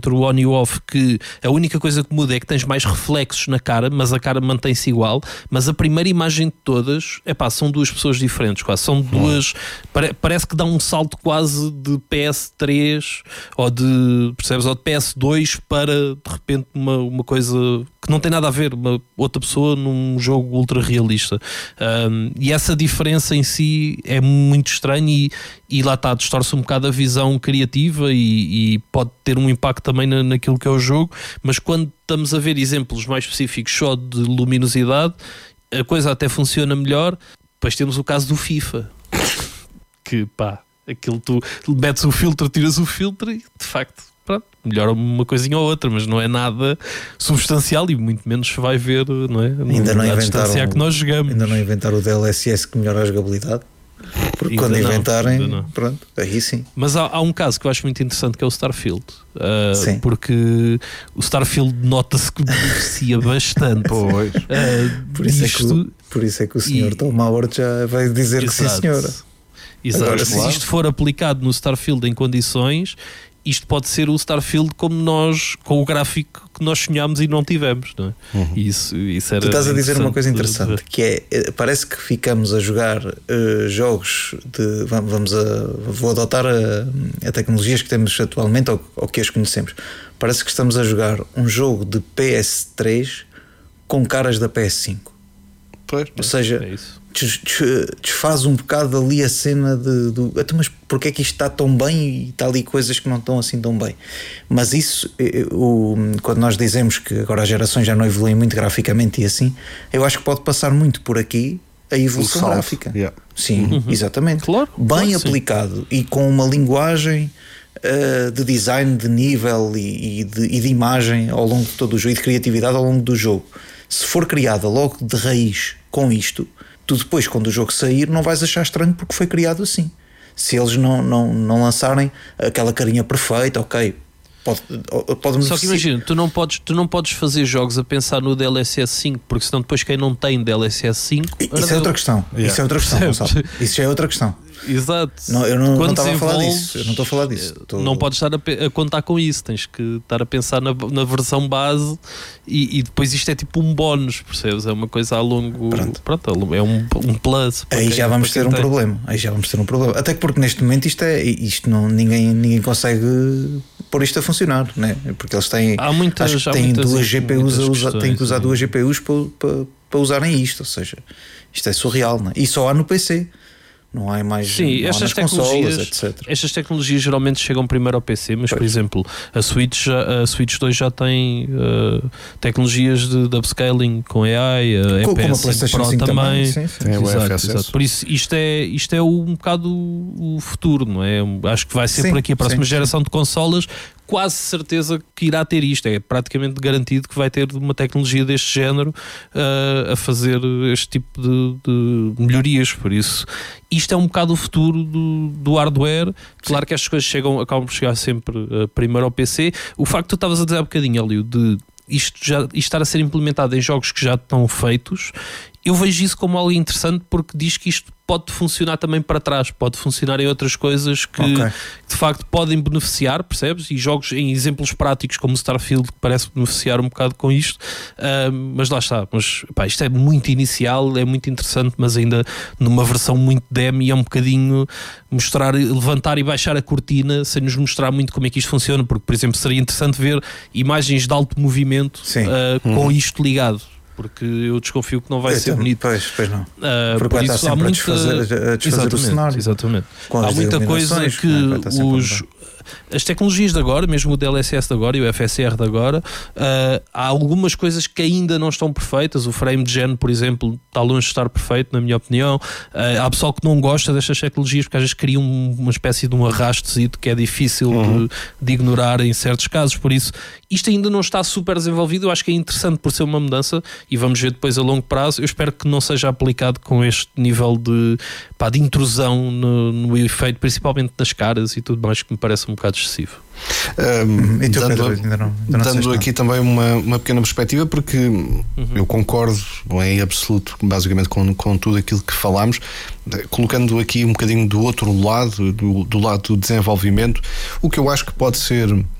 entre o on e o off, que a única coisa que muda é que tens mais reflexos na cara, mas a cara mantém-se igual. Mas a primeira imagem de todas, são duas pessoas diferentes, quase. São duas, parece que dá um salto quase de PS3 ou de PS2 para de repente uma coisa que não tem nada a ver, uma outra pessoa num jogo ultra realista. E essa diferença em si é muito estranha e lá está, distorce um bocado a visão criativa e pode ter um impacto também naquilo que é o jogo, mas quando estamos a ver exemplos mais específicos só de luminosidade, a coisa até funciona melhor. Depois temos o caso do FIFA, que aquilo tu metes o filtro, tiras o filtro e de facto melhora uma coisinha ou outra, mas não é nada substancial e muito menos se vai ver, não é? Ainda não inventaram que nós jogamos. Ainda não inventaram o DLSS que melhora a jogabilidade. Porque quando inventarem, pronto, aí sim. Mas há um caso que eu acho muito interessante, que é o Starfield. Porque o Starfield nota-se que beneficia bastante. Pois. Por isso é que o senhor Tom Howard já vai dizer que sim, senhora. Exato. Agora, se isto for aplicado no Starfield em condições, isto pode ser o Starfield como nós, com o gráfico que nós sonhámos e não tivemos, não é? Isso era. Tu estás a dizer uma coisa interessante, que é, parece que ficamos a jogar jogos de. Vou adotar a tecnologias que temos atualmente ou que as conhecemos. Parece que estamos a jogar um jogo de PS3 com caras da PS5. Pois, ou seja, desfaz um bocado ali a cena mas porque é que isto está tão bem e está ali coisas que não estão assim tão bem. Mas isso, quando nós dizemos que agora as gerações já não evoluem muito graficamente e assim, eu acho que pode passar muito por aqui a evolução gráfica. Sim, exatamente. Claro, bem aplicado e com uma linguagem de design de nível e de imagem ao longo de todo o jogo e de criatividade ao longo do jogo. Se for criada logo de raiz com isto, tu depois, quando o jogo sair, não vais achar estranho porque foi criado assim. Se eles não lançarem aquela carinha perfeita, ok, pode só que imagina, tu não podes fazer jogos a pensar no DLSS 5, porque senão depois quem não tem DLSS 5... Isso é outra questão. Isso é outra questão, Gonçalo. Isso já é outra questão. Exato. Eu não estava a falar disso. Eu não estou a falar disso. Não podes estar a contar com isso. Tens que estar a pensar na versão base e depois isto é tipo um bónus, percebes? É uma coisa a longo. Pronto, é um plus. Aí já vamos ter um problema. Até que porque neste momento isto não, ninguém consegue pôr isto a funcionar, né? Porque eles têm. Têm duas GPUs têm que usar duas GPUs para usarem isto. Ou seja, isto é surreal, né? E só há no PC. Não há mais. Sim, estas tecnologias, etc. Estas tecnologias geralmente chegam primeiro ao PC, mas por exemplo, a Switch 2 já tem tecnologias de upscaling com AI, a PS5 Pro também. Sim. Exato. Por isso, isto é um bocado o futuro, não é? Acho que vai ser por aqui a próxima geração de consolas. Quase certeza que irá ter isto. É praticamente garantido que vai ter uma tecnologia deste género a fazer este tipo de melhorias. Por isso, isto é um bocado o futuro do hardware. Claro que estas coisas acabam por chegar sempre primeiro ao PC. O facto que tu estavas a dizer há bocadinho, Hélio, de isto estar a ser implementado em jogos que já estão feitos, eu vejo isso como algo interessante, porque diz que isto pode funcionar também para trás, pode funcionar em outras coisas que de facto podem beneficiar, percebes? E jogos em exemplos práticos como o Starfield, que parece beneficiar um bocado com isto, mas lá está. Mas isto é muito inicial, é muito interessante, mas ainda numa versão muito demo, e é um bocadinho levantar e baixar a cortina sem nos mostrar muito como é que isto funciona, porque, por exemplo, seria interessante ver imagens de alto movimento com isto ligado. Porque eu desconfio que não vai ser bonito. Pois não. Por isso há muita... a desfazer o cenário. Exatamente. Há muita coisa que as tecnologias de agora, mesmo o DLSS de agora e o FSR de agora, há algumas coisas que ainda não estão perfeitas. O frame de gen, por exemplo, está longe de estar perfeito, na minha opinião. Há pessoal que não gosta destas tecnologias porque às vezes criam uma espécie de um arrasto que é difícil de ignorar em certos casos. Por isso, isto ainda não está super desenvolvido. Eu acho que é interessante por ser uma mudança e vamos ver depois a longo prazo. Eu espero que não seja aplicado com este nível de intrusão no efeito, principalmente nas caras e tudo mais, que me parece um bocado excessivo. Dando aqui também uma pequena perspectiva, porque eu concordo em absoluto basicamente com tudo aquilo que falámos, colocando aqui um bocadinho do outro lado, do lado do desenvolvimento. O que eu acho que pode ser